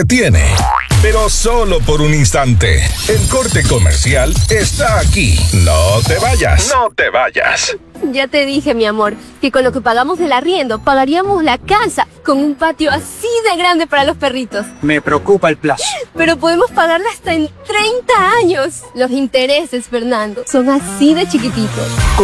Tiene, pero solo por un instante. El corte comercial está aquí. No te vayas. No te vayas. Ya te dije, mi amor, que con lo que pagamos del arriendo, pagaríamos la casa con un patio así de grande para los perritos. Me preocupa el plazo. Pero podemos pagarla hasta en 30 años. Los intereses, Fernando, son así de chiquititos.